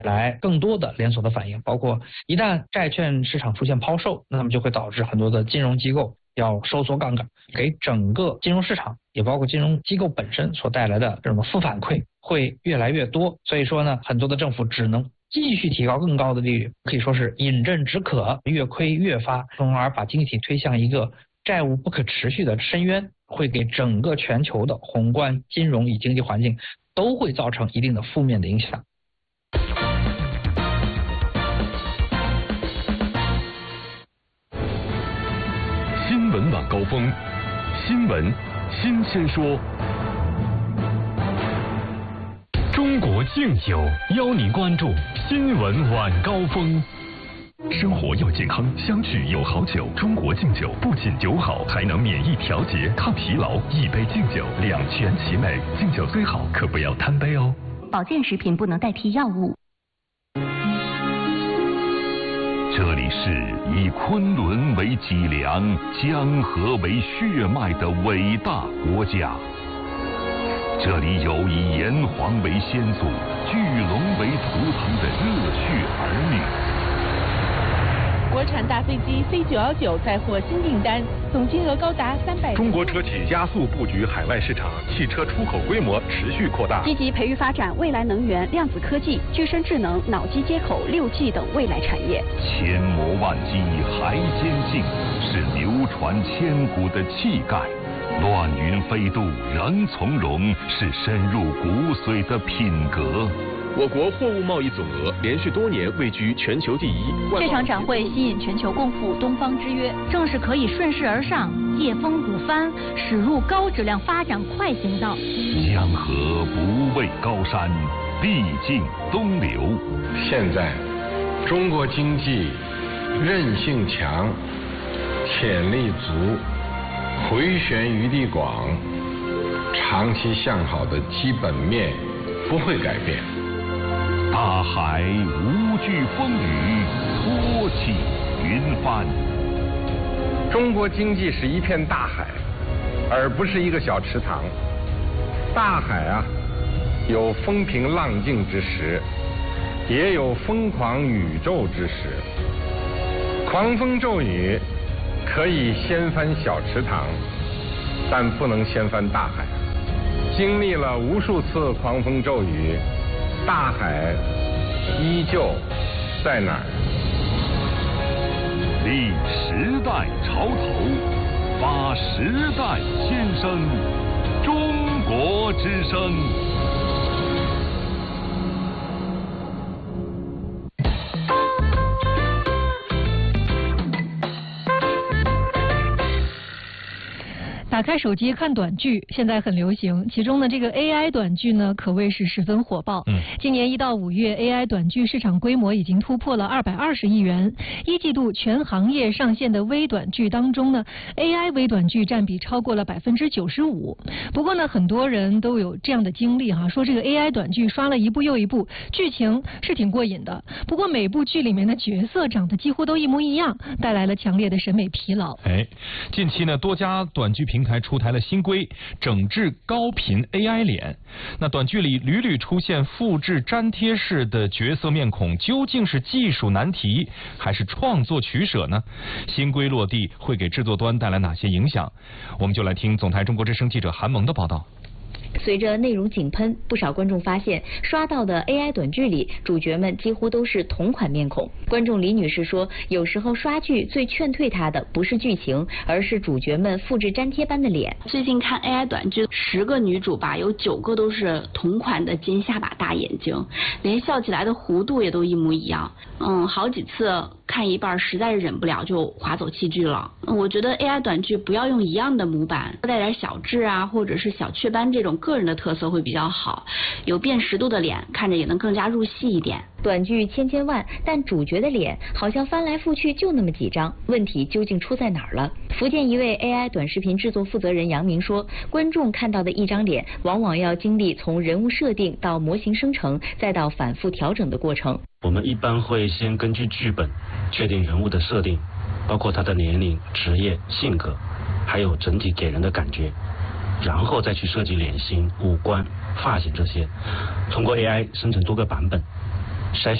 来更多的连锁的反应，包括一旦债券市场出现抛售，那么就会导致很多的金融机构要收缩杠杆，给整个金融市场也包括金融机构本身所带来的这种负反馈会越来越多。所以说呢，很多的政府只能继续提高更高的利率，可以说是饮鸩止渴，越亏越发，从而把经济体推向一个债务不可持续的深渊，会给整个全球的宏观金融与经济环境都会造成一定的负面的影响。 新闻晚高峰，新闻新鲜说。中国敬酒邀您关注新闻晚高峰。生活要健康，相聚有好酒。中国敬酒不仅酒好，还能免疫调节、抗疲劳。一杯敬酒，两全其美。敬酒虽好，可不要贪杯哦。 保健食品不能代替药物。 这里是以昆仑为脊梁、江河为血脉的伟大国家。这里有以炎黄为先祖、巨龙为图腾的热血儿女。 国产大飞机 C919 再获新订单，总金额高达300。 中国车企加速布局海外市场，汽车出口规模持续扩大。 积极培育发展未来能源、量子科技、具身智能、脑机接口、6G 等未来产业。 千磨万击还坚劲，是流传千古的气概。乱云飞渡人从容，是深入骨髓的品格。 我国货物贸易总额连续多年位居全球第一。 这场展会吸引全球共赴东方之约，正是可以顺势而上，借风补帆，驶入高质量发展快行道。 江河不畏高山，历尽东流。 现在，中国经济韧性强，潜力足，回旋余地广，长期向好的基本面不会改变。 大海无惧风雨，托起云帆。 中国经济是一片大海，而不是一个小池塘。大海啊，有风平浪静之时，也有疯狂宇宙之时。狂风骤雨可以掀翻小池塘，但不能掀翻大海。经历了无数次狂风骤雨，大海依旧在哪儿？ 立时代潮头，发时代先声，中国之声。 打开手机看短剧，现在很流行。其中呢，这个 AI 短剧呢，可谓是十分火爆。今年1到5月 ，AI 短剧市场规模已经突破了220亿元。一季度全行业上线的微短剧当中呢 ，AI 微短剧占比超过了95%。不过呢，很多人都有这样的经历哈，说这个 AI 短剧刷了一部又一部，剧情是挺过瘾的。不过每部剧里面的角色长得几乎都一模一样，带来了强烈的审美疲劳。 近期呢，多家短剧平台出台了新规，整治高频 AI 脸。那短剧里屡屡出现复制粘贴式的角色面孔，究竟是技术难题还是创作取舍呢？新规落地会给制作端带来哪些影响？我们就来听总台中国之声记者韩萌的报道。 随着内容井喷，不少观众发现刷到的 AI 短剧里，主角们几乎都是同款面孔。观众李女士说，有时候刷剧最劝退她的不是剧情，而是主角们复制粘贴般的脸。 最近看 AI 短剧，10个女主吧，有9个都是同款的尖下巴大眼睛，连笑起来的弧度也都一模一样。好几次看一半实在是忍不了，就划走弃剧了。我觉得 AI 短剧不要用一样的模板，带点小痣啊，或者是小雀斑这种个人的特色会比较好，有辨识度的脸看着也能更加入戏一点。 短剧千万，但主角的脸好像翻来覆去就那么几张，问题究竟出在哪儿了？福建一位 AI 短视频制作负责人杨明说，观众看到的一张脸，往往要经历从人物设定到模型生成，再到反复调整的过程。 我们一般会先根据剧本确定人物的设定，包括他的年龄、职业、性格，还有整体给人的感觉，然后再去设计脸型、五官、发型这些，通过 AI 生成多个版本， 筛